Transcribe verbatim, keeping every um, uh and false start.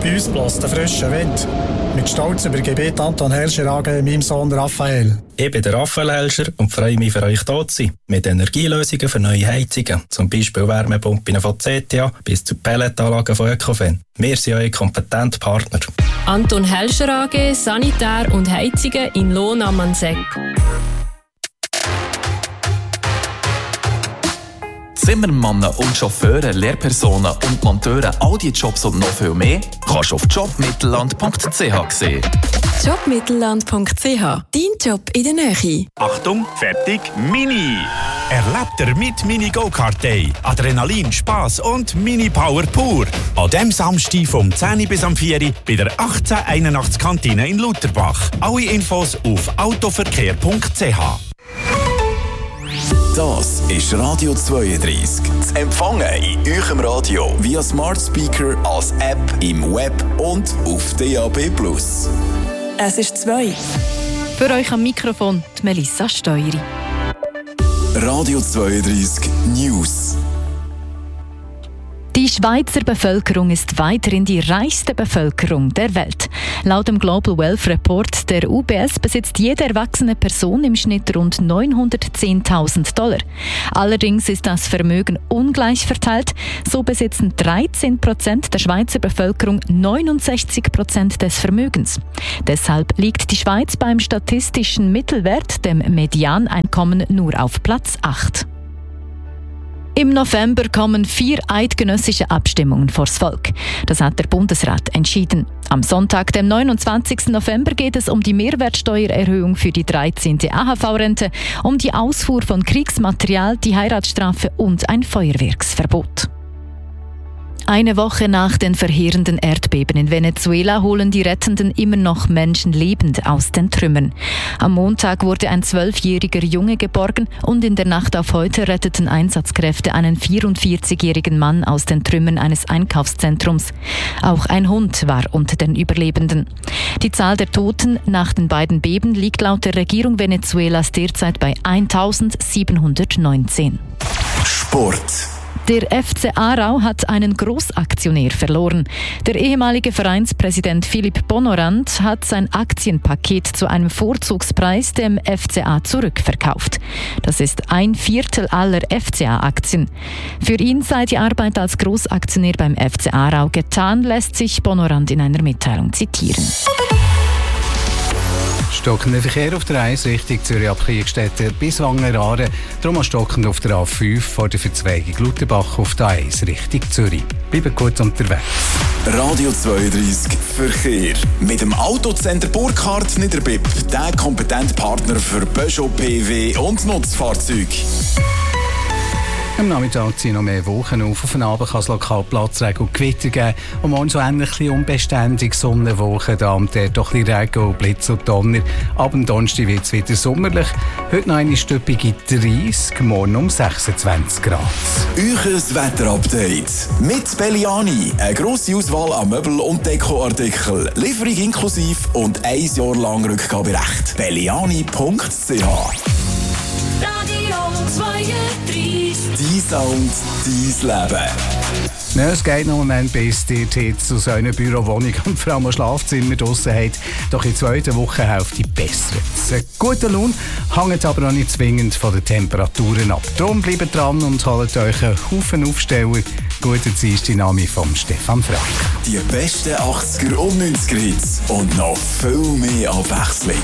Bei uns bläst der frische Wind. Mit Stolz übergebe ich Anton Helscher A G meinem Sohn Raphael. Ich bin der Raphael Helscher und freue mich, für euch da zu sein. Mit Energielösungen für neue Heizungen, zum Beispiel Wärmepumpen von C T A bis zu Pelletanlagen von Ecofin. Wir sind euer kompetenter Partner. Anton Helscher A G, Sanitär und Heizungen in Lohn am Mansegg. Zimmermannen und Chauffeure, Lehrpersonen und Monteure, all diese Jobs und noch viel mehr kannst du auf jobmittelland punkt c h sehen. jobmittelland punkt c h. Dein Job in der Nähe. Achtung, fertig, Mini! Erlebt ihr mit Mini Go-Kart Day. Adrenalin, Spass und Mini-Power pur. An dem Samstag vom zehn bis am vier bei der achtzehnhunderteinundachtzig Kantine in Lutherbach. Alle Infos auf autoverkehr punkt c h. Das ist Radio zweiunddreißig. Zu empfangen in eurem Radio via Smart Speaker, als App, im Web und auf D A B plus. Es ist zwei. Für euch am Mikrofon die Melissa Steueri. Radio zweiunddreißig News. Die Schweizer Bevölkerung ist weiterhin die reichste Bevölkerung der Welt. Laut dem Global Wealth Report der U B S besitzt jede erwachsene Person im Schnitt rund neunhundertzehntausend Dollar. Allerdings ist das Vermögen ungleich verteilt. So besitzen dreizehn Prozent der Schweizer Bevölkerung neunundsechzig Prozent des Vermögens. Deshalb liegt die Schweiz beim statistischen Mittelwert, dem Medianeinkommen, nur auf Platz acht. Im November kommen vier eidgenössische Abstimmungen vors Volk. Das hat der Bundesrat entschieden. Am Sonntag, dem neunundzwanzigsten November, geht es um die Mehrwertsteuererhöhung für die dreizehnte A H V-Rente, um die Ausfuhr von Kriegsmaterial, die Heiratsstrafe und ein Feuerwerksverbot. Eine Woche nach den verheerenden Erdbeben in Venezuela holen die Rettenden immer noch Menschen lebend aus den Trümmern. Am Montag wurde ein zwölfjähriger Junge geborgen und in der Nacht auf heute retteten Einsatzkräfte einen vierundvierzigjährigen Mann aus den Trümmern eines Einkaufszentrums. Auch ein Hund war unter den Überlebenden. Die Zahl der Toten nach den beiden Beben liegt laut der Regierung Venezuelas derzeit bei eintausendsiebenhundertneunzehn. Sport. Der F C Aarau hat einen Großaktionär verloren. Der ehemalige Vereinspräsident Philipp Bonorand hat sein Aktienpaket zu einem Vorzugspreis dem F C A zurückverkauft. Das ist ein Viertel aller F C A-Aktien. Für ihn sei die Arbeit als Großaktionär beim F C Aarau getan, lässt sich Bonorand in einer Mitteilung zitieren. Stockender Verkehr auf der eins Richtung Zürich ab Kriegstetten bis Wangen-Aare. Darum stockend auf der A fünf vor der Verzweigung Lutherbach auf der A eins Richtung Zürich. Bleiben kurz unterwegs. Radio zweiunddreißig Verkehr. Mit dem Autocenter Burkhardt Niederbipp, der kompetente Partner für Peugeot, P W und Nutzfahrzeuge. Am Nachmittag ziehen noch mehr Wochen auf. Auf den Abend kann es lokal Platzregen und Gewitter geben. Und morgen so ähnlich unbeständig Sonnenwoche. Da am Tag doch ein bisschen Regen und Blitz und Donner. Ab dem Donnerstag wird es wieder sommerlich. Heute noch eine stüppige dreißig, morgen um sechsundzwanzig Grad. Euches Wetterupdate. Mit Belliani. Eine grosse Auswahl an Möbel- und Dekoartikeln. Lieferung inklusive und ein Jahr lang Rückgaberecht. belliani punkt c h. Radio zweiunddreißig. Dein Sound, dein Leben. Ja, es geht noch einen Moment, bis die jetzt aus einer Bürowohnung und vor allem ein Schlafzimmer draussen hat. Doch in der zweiten Wochenhälfte bessert es. Ein guter Lohn hängt aber noch nicht zwingend von den Temperaturen ab. Darum bleibt dran und holt euch einen Haufen Aufsteller. Gute Dienstnahme von Stefan Frank. Die besten achtziger und neunziger Hits und noch viel mehr Abwechslung.